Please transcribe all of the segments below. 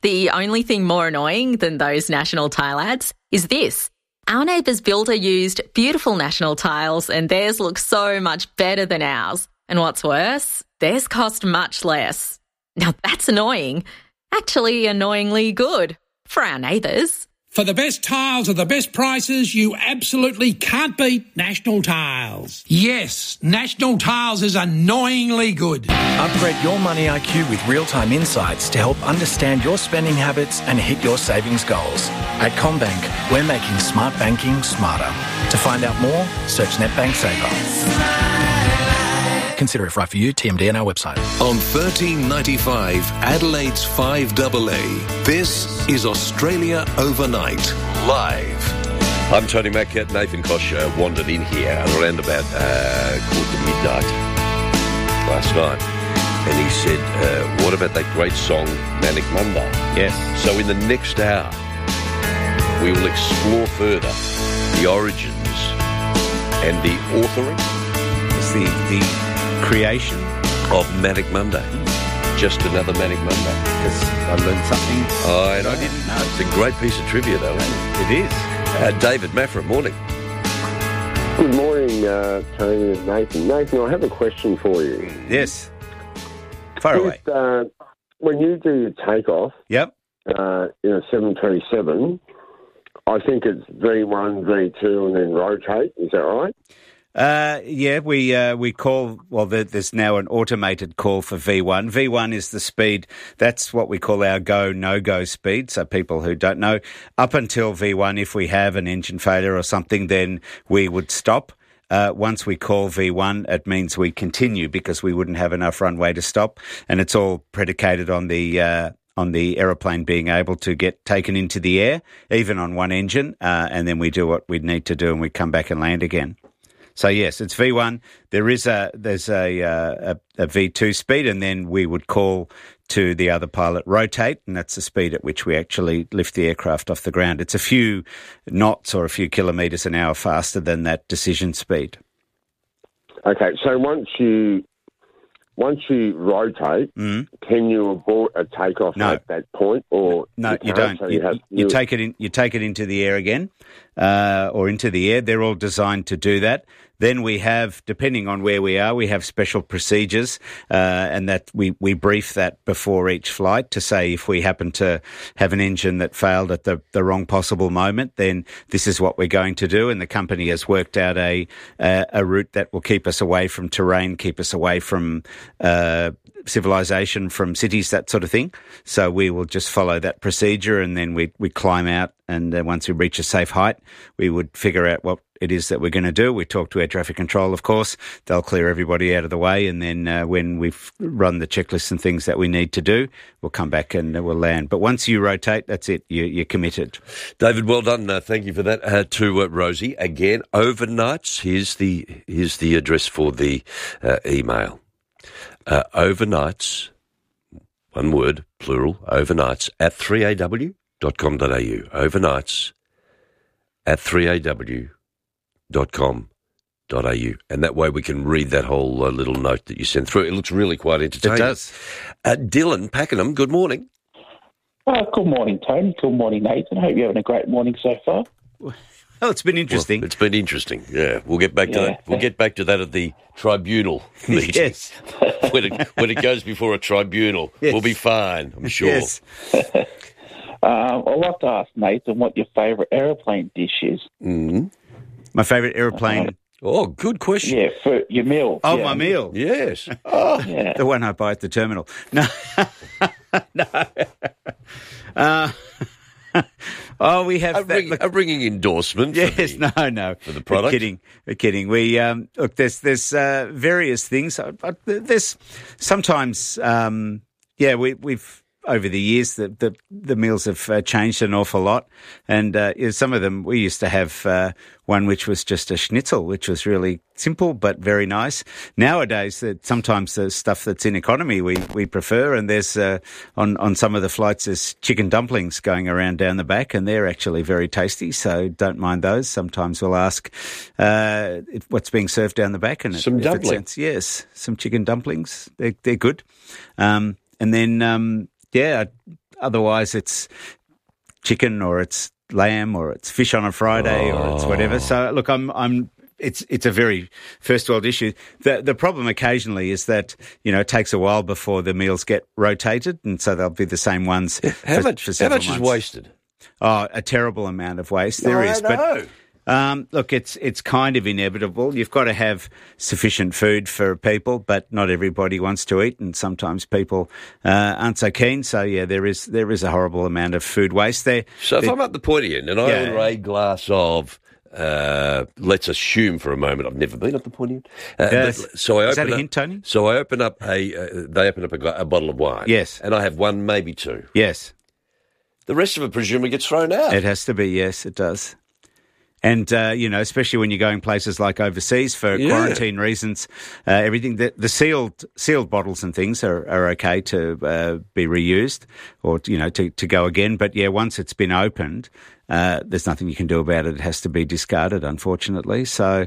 The only thing more annoying than those National Tile ads is this. Our neighbour's builder used beautiful National Tiles and theirs looks so much better than ours. And what's worse, theirs cost much less. Now that's annoying. Actually, annoyingly good for our neighbours. For the best tiles at the best prices, you absolutely can't beat National Tiles. Yes, National Tiles is annoyingly good. Upgrade your money IQ with real-time insights to help understand your spending habits and hit your savings goals. At CommBank, we're making smart banking smarter. To find out more, search NetBank Saver. Consider if right for you, TMD and our website. On 1395 Adelaide's 5AA, this is Australia Overnight, live. I'm Tony Mackett. Nathan Koch wandered in here around about quarter to midnight last night. And he said, what about that great song, Manic Monday? Yes. So in the next hour, we will explore further the origins and the authoring. It's the creation of Manic Monday. Just another Manic Monday. Because I learned something. And I didn't know. It's a great piece of trivia, though, isn't it? It is. David Maffra, morning. Good morning, Tony and Nathan. Nathan, I have a question for you. Yes. Far away. When you do your takeoff, Yep. 737, I think it's V1, V2, and then rotate. Is that right? Yeah, we call, well, there's now an automated call for V1. V1 is the speed, that's what we call our go, no-go speed. So people who don't know, up until V1, if we have an engine failure or something, then we would stop. Once we call V1, it means we continue because we wouldn't have enough runway to stop. And it's all predicated on the aeroplane being able to get taken into the air, even on one engine, and then we do what we need to do and we come back and land again. So yes, it's V1. There's a V2 speed, and then we would call to the other pilot rotate, and that's the speed at which we actually lift the aircraft off the ground. It's a few knots or a few kilometres an hour faster than that decision speed. Okay, so once you rotate, can you abort a takeoff at that point, or no? You don't. So you take it in. You take it into the air again, or into the air. They're all designed to do that. Then we have, depending on where we are, we have special procedures, and that we brief that before each flight to say if we happen to have an engine that failed at the wrong possible moment, then this is what we're going to do. And the company has worked out a route that will keep us away from terrain, keep us away from civilization, from cities, that sort of thing. So we will just follow that procedure, and then we climb out, and once we reach a safe height, we would figure out what it is that we're going to do. We talk to air traffic control, of course. They'll clear everybody out of the way, and then when we've run the checklists and things that we need to do, we'll come back and we'll land. But once you rotate, that's it. You're committed. David, well done. Thank you for that. To Rosie, again, overnights. Here's the address for the email. Overnights, one word, plural, overnights, at 3aw.com.au. Overnights at 3aw.com.au. And that way we can read that whole little note that you sent through. It looks really quite entertaining. It does. Dylan Pakenham, good morning. Good morning, Tony. Good morning, Nathan. I hope you're having a great morning so far. Oh, it's been interesting. Well, it's been interesting, yeah. We'll get back to that. We'll get back to that at the tribunal meeting. Yes. when it goes before a tribunal. Yes. We'll be fine, I'm sure. Yes. I'd like to ask Nathan what your favourite aeroplane dish is. Mm-hmm. My favourite aeroplane... Oh, good question. Yeah, for your meal. Oh, my meal. Yes. Oh, yeah. The one I buy at the terminal. No. No. We have a ringing endorsement. Yes, for the product. We're kidding. We look. There's various things. There's sometimes we've over the years the meals have changed an awful lot, and some of them we used to have one which was just a schnitzel, which was really simple but very nice. Nowadays, sometimes the stuff that's in economy we prefer, and there's on some of the flights there's chicken dumplings going around down the back, and they're actually very tasty. So don't mind those. Sometimes we'll ask what's being served down the back, and some dumplings. Yes, some chicken dumplings. They're good, and then. otherwise it's chicken or it's lamb or it's fish on a Friday or it's whatever. So look, it's a very first world issue. The problem occasionally is that, it takes a while before the meals get rotated, and so they'll be the same ones. How much is wasted? Oh, a terrible amount of waste. There is. But look, it's kind of inevitable. You've got to have sufficient food for people, but not everybody wants to eat, and sometimes people aren't so keen. So yeah, there is a horrible amount of food waste there. So if I'm at the pointy end and I order a glass of, let's assume for a moment I've never been at the pointy end. So I is that a hint, Tony? So I open up they open up a bottle of wine. Yes, and I have one, maybe two. Yes. The rest of it presumably gets thrown out. It has to be, yes, it does. And, especially when you're going places like overseas for quarantine reasons, everything, the sealed bottles and things are okay to be reused or, to go again. But, once it's been opened, there's nothing you can do about it. It has to be discarded, unfortunately. So,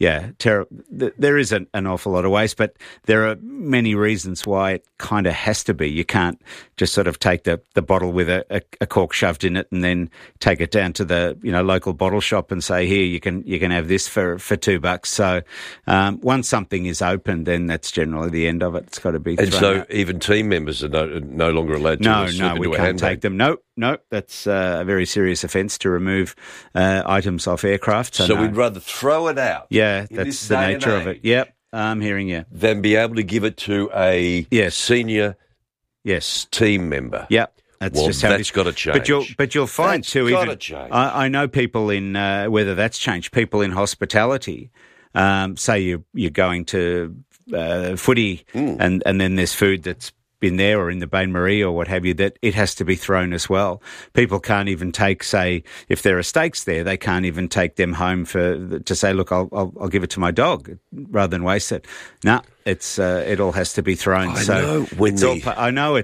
there is an awful lot of waste, but there are many reasons why it kind of has to be. You can't just sort of take the bottle with a cork shoved in it and then take it down to the, local bottle shop and say, here, you can have this for $2. So, once something is opened, then that's generally the end of it. It's got to be thrown out. Even team members are no longer allowed to slip into we can't take them. No, that's a very serious offence to remove items off aircraft. So we'd rather throw it out. Yeah, that's the nature of it. Yep, I'm hearing you. Than be able to give it to a senior team member. Yep. That's got to change. But you'll find that's too. Got to change. I know people in whether that's changed. People in hospitality. Say you're going to footy, and then there's food that's been there or in the Bain Marie or what have you, that it has to be thrown as well. People can't even take, say, if there are steaks there, they can't even take them home to say, look, I'll give it to my dog rather than waste it. No, it all has to be thrown. I know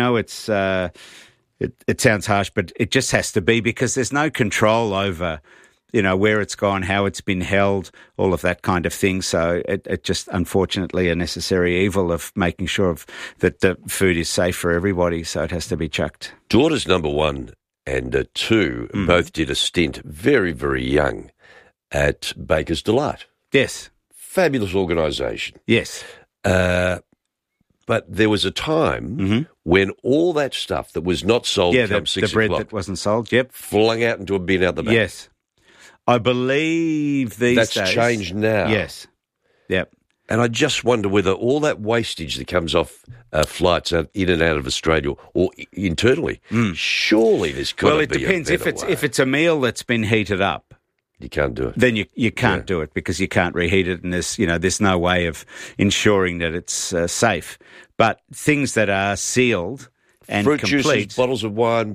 it sounds harsh, but it just has to be because there's no control over where it's gone, how it's been held, all of that kind of thing. So it just, unfortunately, a necessary evil of making sure that the food is safe for everybody. So it has to be chucked. Daughters number 1 and 2 both did a stint very, very young at Baker's Delight. Yes. Fabulous organisation. Yes. But there was a time when all that stuff that was not sold come 6 the bread o'clock, that wasn't sold, yep, flung out into a bin out the back. Yes. I believe that's changed now. Yes. Yep. And I just wonder whether all that wastage that comes off flights in and out of Australia or internally, surely there's got to be a better way. Well, it depends. If it's a meal that's been heated up, you can't do it. Then you can't do it because you can't reheat it, and there's no way of ensuring that it's safe. But things that are sealed and fruit complete, juices, bottles of wine,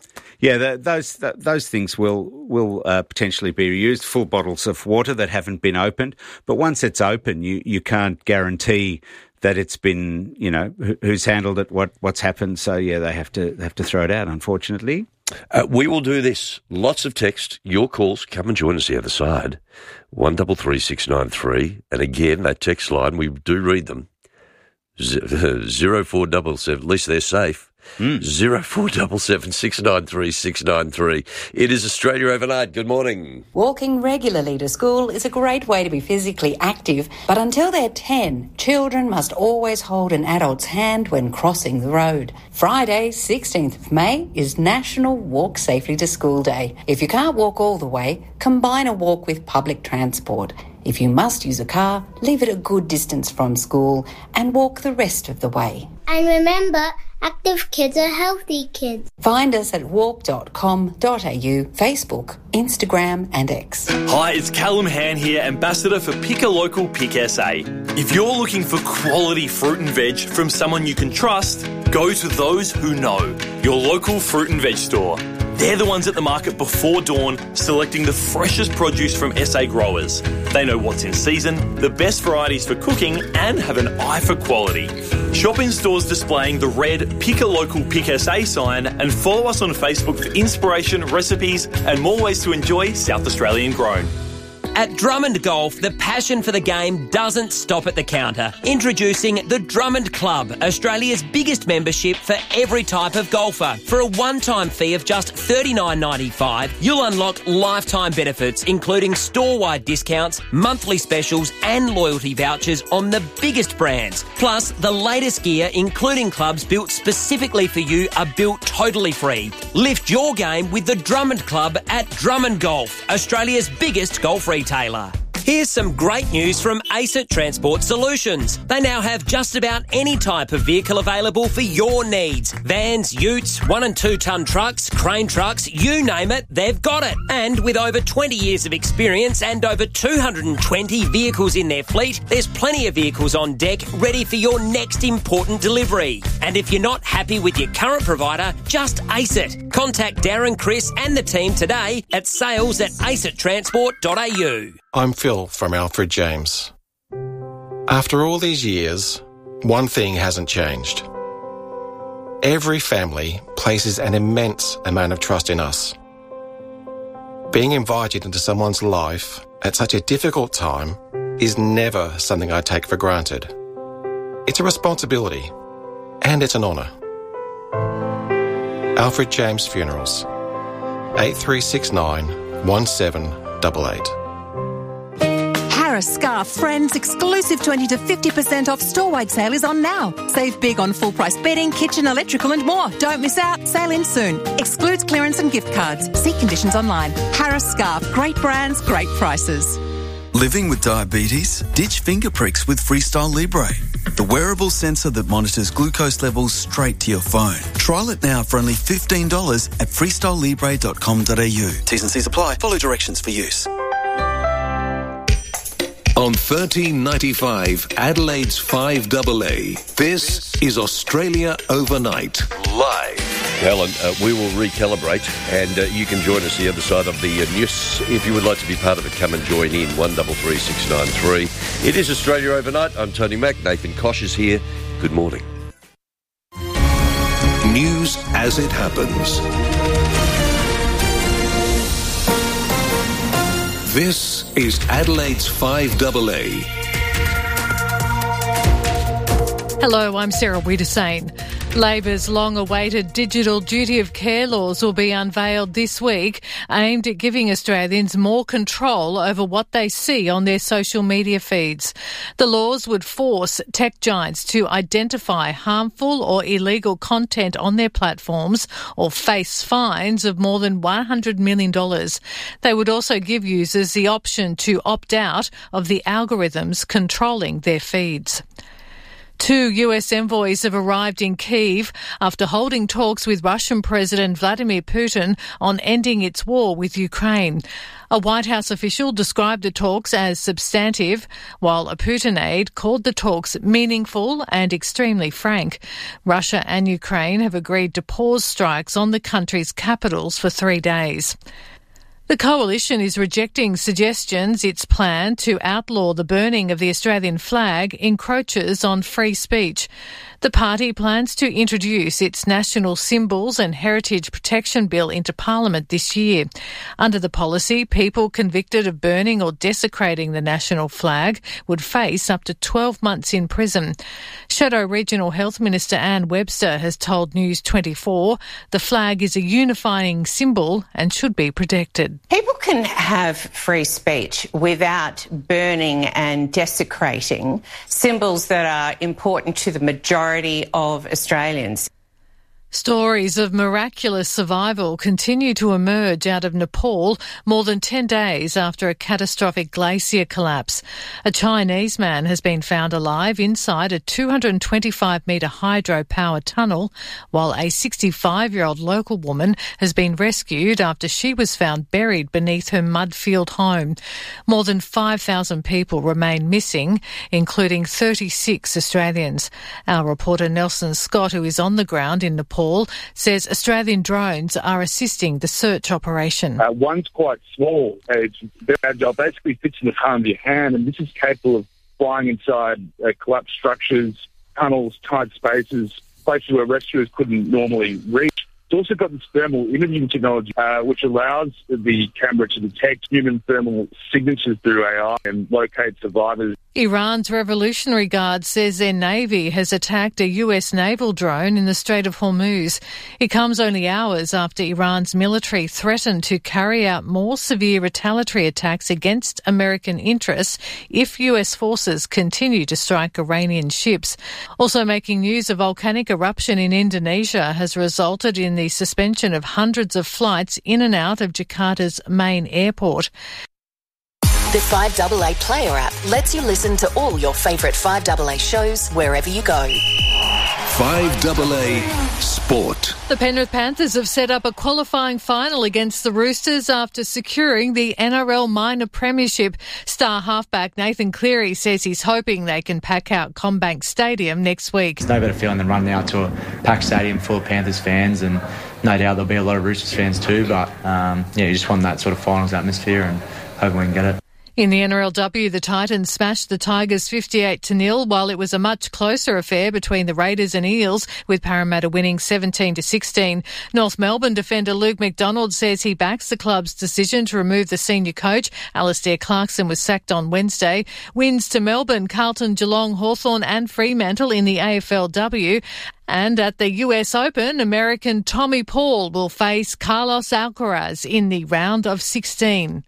those things will potentially be reused. Full bottles of water that haven't been opened, but once it's open, you can't guarantee that it's been, who's handled it, what's happened. So they have to throw it out, unfortunately. We will do this. Lots of text. Your calls. Come and join us the other side. 133693. And again, that text line, we do read them. 0477. At least they're safe. 0477 693 693. It is Australia Overnight. Good morning. Walking regularly to school is a great way to be physically active, but until they're 10, children must always hold an adult's hand when crossing the road. Friday, 16th of May, is National Walk Safely to School Day. If you can't walk all the way, combine a walk with public transport. If you must use a car, leave it a good distance from school and walk the rest of the way. And remember, active kids are healthy kids. Find us at walk.com.au, Facebook, Instagram and X. Hi, it's Callum Han here, Ambassador for Pick a Local Pick SA. If you're looking for quality fruit and veg from someone you can trust, go to those who know, your local fruit and veg store. They're the ones at the market before dawn, selecting the freshest produce from SA growers. They know what's in season, the best varieties for cooking, and have an eye for quality. Shop in stores displaying the red Pick a Local Pick SA sign and follow us on Facebook for inspiration, recipes, and more ways to enjoy South Australian grown. At Drummond Golf, the passion for the game doesn't stop at the counter. Introducing the Drummond Club, Australia's biggest membership for every type of golfer. For a one-time fee of just $39.95, you'll unlock lifetime benefits, including store-wide discounts, monthly specials and loyalty vouchers on the biggest brands. Plus, the latest gear, including clubs built specifically for you, are built totally free. Lift your game with the Drummond Club at Drummond Golf, Australia's biggest golf retailer. Here's some great news from ACET Transport Solutions. They now have just about any type of vehicle available for your needs. Vans, utes, 1 and 2 tonne trucks, crane trucks, you name it, they've got it. And with over 20 years of experience and over 220 vehicles in their fleet, there's plenty of vehicles on deck ready for your next important delivery. And if you're not happy with your current provider, just ace it. Contact Darren, Chris and the team today at sales@acettransport.au. I'm Phil from Alfred James. After all these years, one thing hasn't changed. Every family places an immense amount of trust in us. Being invited into someone's life at such a difficult time is never something I take for granted. It's a responsibility, and it's an honour. Alfred James Funerals, 8369 1788. Harris Scarf Friends exclusive 20 to 50% off store-wide sale is on now. Save big on full-price bedding, kitchen, electrical and more. Don't miss out. Sale ends soon. Excludes clearance and gift cards. See conditions online. Harris Scarf. Great brands, great prices. Living with diabetes? Ditch finger pricks with Freestyle Libre, the wearable sensor that monitors glucose levels straight to your phone. Trial it now for only $15 at freestylelibre.com.au. T's and C's apply. Follow directions for use. On 1395 Adelaide's 5AA, this is Australia Overnight, live. Helen, we will recalibrate and you can join us the other side of the news. If you would like to be part of it, come and join in, 133693. It is Australia Overnight. I'm Tony Mack. Nathan Kosh is here. Good morning. News as it happens. This is Adelaide's 5AA. Hello, I'm Sarah Wiedersane. Labor's long-awaited digital duty of care laws will be unveiled this week, aimed at giving Australians more control over what they see on their social media feeds. The laws would force tech giants to identify harmful or illegal content on their platforms or face fines of more than $100 million. They would also give users the option to opt out of the algorithms controlling their feeds. 2 US envoys have arrived in Kyiv after holding talks with Russian President Vladimir Putin on ending its war with Ukraine. A White House official described the talks as substantive, while a Putin aide called the talks meaningful and extremely frank. Russia and Ukraine have agreed to pause strikes on the country's capitals for 3 days. The Coalition is rejecting suggestions its plan to outlaw the burning of the Australian flag encroaches on free speech. The party plans to introduce its National Symbols and Heritage Protection Bill into Parliament this year. Under the policy, people convicted of burning or desecrating the national flag would face up to 12 months in prison. Shadow Regional Health Minister Anne Webster has told News 24 the flag is a unifying symbol and should be protected. People can have free speech without burning and desecrating symbols that are important to the majority of Australians. Stories of miraculous survival continue to emerge out of Nepal more than 10 days after a catastrophic glacier collapse. A Chinese man has been found alive inside a 225-metre hydro-power tunnel, while a 65-year-old local woman has been rescued after she was found buried beneath her mud-filled home. More than 5,000 people remain missing, including 36 Australians. Our reporter Nelson Scott, who is on the ground in Nepal, says Australian drones are assisting the search operation. One's quite small. It's very agile, basically fits in the palm of your hand, and this is capable of flying inside collapsed structures, tunnels, tight spaces, places where rescuers couldn't normally reach. It's also got this thermal imaging technology, which allows the camera to detect human thermal signatures through AI and locate survivors. Iran's Revolutionary Guard says their navy has attacked a US naval drone in the Strait of Hormuz. It comes only hours after Iran's military threatened to carry out more severe retaliatory attacks against American interests if US forces continue to strike Iranian ships. Also making news, a volcanic eruption in Indonesia has resulted in the suspension of hundreds of flights in and out of Jakarta's main airport. The 5AA Player app lets you listen to all your favourite 5AA shows wherever you go. 5AA Sport. The Penrith Panthers have set up a qualifying final against the Roosters after securing the NRL Minor Premiership. Star halfback Nathan Cleary says he's hoping they can pack out CommBank Stadium next week. There's no better feeling than running out to a packed stadium full of Panthers fans, and no doubt there'll be a lot of Roosters fans too, but you just want that sort of finals atmosphere and hoping we can get it. In the NRLW, the Titans smashed the Tigers 58-0, while it was a much closer affair between the Raiders and Eels, with Parramatta winning 17-16. North Melbourne defender Luke McDonald says he backs the club's decision to remove the senior coach. Alistair Clarkson was sacked on Wednesday. Wins to Melbourne, Carlton, Geelong, Hawthorn and Fremantle in the AFLW. And at the US Open, American Tommy Paul will face Carlos Alcaraz in the round of 16.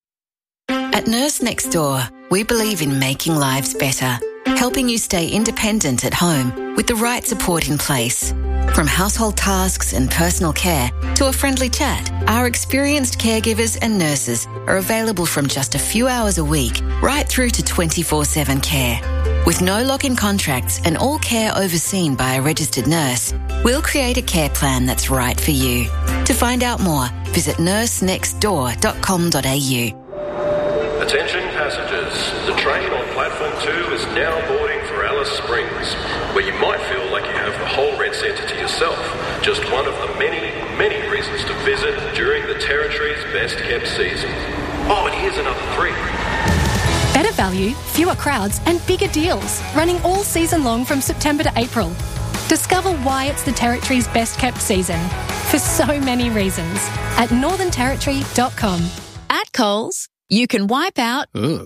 At Nurse Next Door, we believe in making lives better, helping you stay independent at home with the right support in place. From household tasks and personal care to a friendly chat, our experienced caregivers and nurses are available from just a few hours a week right through to 24/7 care. With no lock-in contracts and all care overseen by a registered nurse, we'll create a care plan that's right for you. To find out more, visit nursenextdoor.com.au. Attention passengers, the train on platform 2 is now boarding for Alice Springs, where you might feel like you have the whole Red Centre to yourself. Just one of the many, many reasons to visit during the Territory's best-kept season. Oh, and here's another 3. Better value, fewer crowds and bigger deals, running all season long from September to April. Discover why it's the Territory's best-kept season, for so many reasons, at northernterritory.com. At Coles, you can wipe out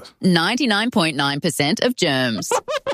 99.9% of germs.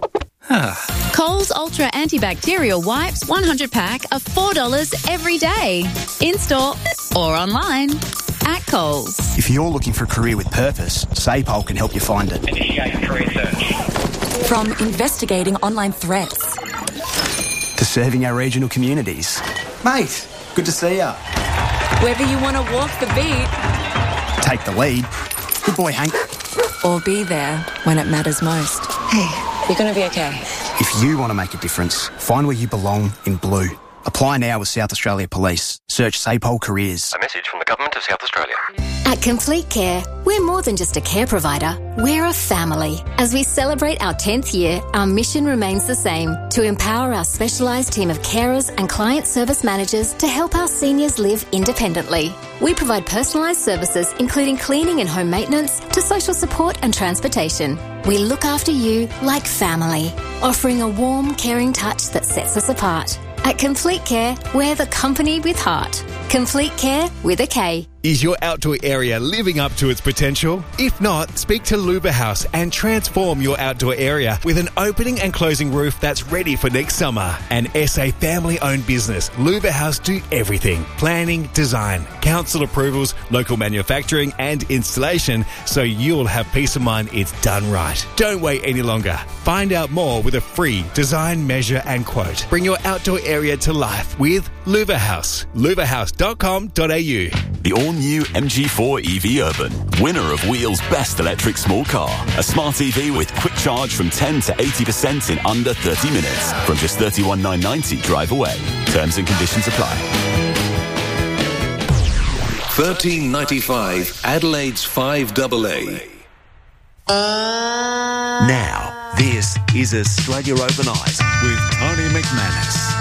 Coles Ultra Antibacterial Wipes 100 pack are $4 every day. In-store or online at Coles. If you're looking for a career with purpose, SAPOL can help you find it. Initiate career search. From investigating online threats to serving our regional communities. Mate, good to see ya. Whether you want to walk the beat, take the lead. Good boy, Hank. Or be there when it matters most. Hey, you're going to be okay. If you want to make a difference, find where you belong in blue. Apply now with South Australia Police. Search SAPOL Careers. A message from the Government of South Australia. At Complete Care, we're more than just a care provider, we're a family. As we celebrate our 10th year, our mission remains the same, to empower our specialised team of carers and client service managers to help our seniors live independently. We provide personalised services including cleaning and home maintenance to social support and transportation. We look after you like family, offering a warm, caring touch that sets us apart. At Complete Care, we're the company with heart. Complete Care with a K. Is your outdoor area living up to its potential? If not, speak to Luba House and transform your outdoor area with an opening and closing roof that's ready for next summer. An SA family-owned business, Luba House do everything. Planning, design, council approvals, local manufacturing and installation, so you'll have peace of mind it's done right. Don't wait any longer. Find out more with a free design, measure and quote. Bring your outdoor area to life with Luba House. luvahouse.com.au. The all-new MG4 EV Urban, winner of Wheel's Best Electric Small Car. A smart EV with quick charge from 10 to 80% in under 30 minutes. From just $31,990 drive away. Terms and conditions apply. $13.95 Adelaide's 5AA. Now, this is Australia Overnight with Tony McManus.